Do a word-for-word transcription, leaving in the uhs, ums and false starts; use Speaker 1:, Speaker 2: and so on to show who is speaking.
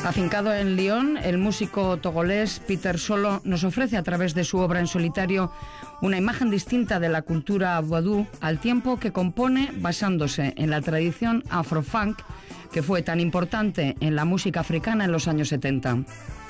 Speaker 1: Afincado en Lyon, el músico togolés Peter Solo nos ofrece a través de su obra en solitario una imagen distinta de la cultura vodú, al tiempo que compone basándose en la tradición afrofunk que fue tan importante en la música africana en los años setenta.